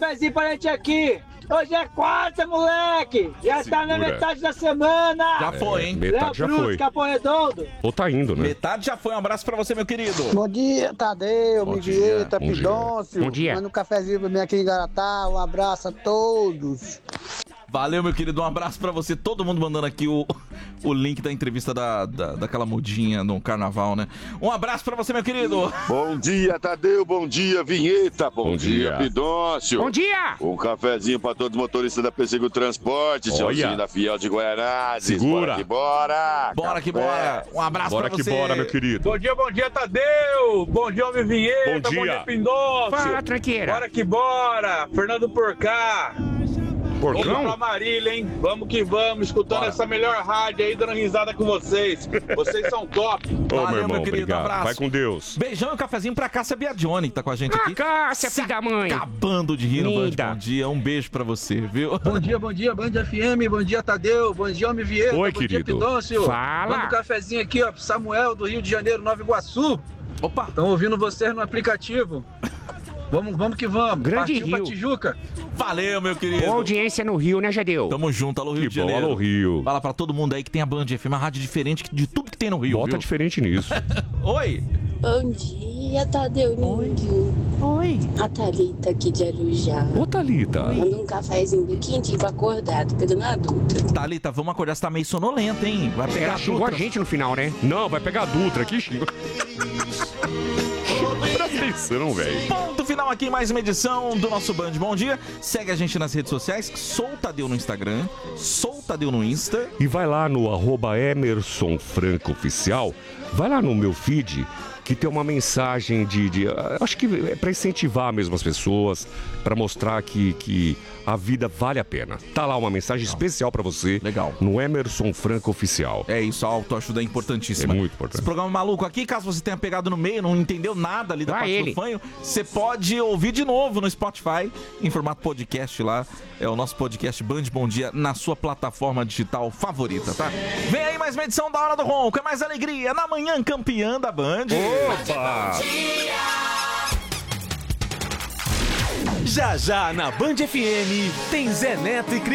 cafezinho pra gente aqui. Hoje é quarta, moleque. Já tá na metade da semana. Já foi, hein? Metade já foi. Capão Redondo. Ou tá indo, né? Metade já foi. Um abraço pra você, meu querido. Bom dia, Tadeu, Miguelita, bom dia. Pidôncio. Bom dia. Manda um cafezinho pra mim aqui em Garatá. Um abraço a todos. Valeu, meu querido. Um abraço pra você. Todo mundo mandando aqui o link da entrevista daquela mudinha no carnaval, né? Um abraço pra você, meu querido. Bom dia, Tadeu. Bom dia, Vinheta. Bom dia, Pidôncio. Bom dia. Um cafezinho pra todos os motoristas da Pessego Transporte, Joãozinho da Fiel de Guaianazes. Segura. Bora que bora. Bora que bora. Um abraço Bora pra que você. bora, meu querido. Bom dia, Tadeu! Bom dia, homem Vinheta! Bom dia. Pindôncio! Fala, tranqueira. Bora que bora! Fernando Porcá! Vamos pra Porcão? Marília, hein? Vamos que vamos, escutando essa melhor rádio aí, dando risada com vocês. Vocês são top! Ô, Valeu, meu irmão, meu querido. obrigado. Abraço. Vai com Deus. Beijão e um cafezinho pra Cássia Biagioni, que tá com a gente aqui. Cássia, filho da mãe. Acabando de rir no Band Linda. Bom Dia. Um beijo pra você, viu? Bom dia, Band FM. Bom dia, Tadeu. Bom dia, homem Vieira. Oi, bom querido. dia, Pidôncio. Fala. Manda um cafezinho aqui, ó, pro Samuel, do Rio de Janeiro, Nova Iguaçu. Opa! Estão ouvindo vocês no aplicativo. Vamos que vamos. Grande Partiu pra Rio. Tijuca. Valeu, meu querido. Boa audiência no Rio, né, Jadeu? Tamo junto, alô Rio Que de Janeiro. bom, alô, Rio. Fala pra todo mundo aí que tem a Band FM, uma rádio diferente de tudo que tem no Rio, Bota viu? diferente nisso. Oi! Bom dia, Tadeu Ninho. Oi. A Thalita aqui de Arujá. Ô, Thalita. Manda um cafezinho bem quentinho pra acordar, tô pegando a Dutra. Thalita, vamos acordar, você tá meio sonolenta, hein? Vai pegar Ela a xingou a Dutra. gente no final, né? Não, vai pegar a Dutra aqui, xingou. Presta atenção, velho. Ponto final aqui, mais uma edição do nosso Band Bom Dia. Segue a gente nas redes sociais, Sou Tadeu no Instagram, Sou Tadeu no Insta. E vai lá no @EmersonFrancoOficial. Vai lá no meu feed, que tem uma mensagem acho que é pra incentivar mesmo as pessoas, pra mostrar que a vida vale a pena. Tá lá uma mensagem especial pra você. Legal. No Emerson Franco Oficial. É isso, a autoajuda é importantíssima. É muito importante. Esse programa maluco aqui, caso você tenha pegado no meio, não entendeu nada ali da Vai parte ele. do fanho, você pode ouvir de novo no Spotify, em formato podcast lá. É o nosso podcast Band Bom Dia na sua plataforma digital favorita, tá? Vem aí mais uma edição da Hora do Ronco, é mais alegria na manhã campeã da Band. Opa! Já já na Band FM tem Zé Neto e Cris.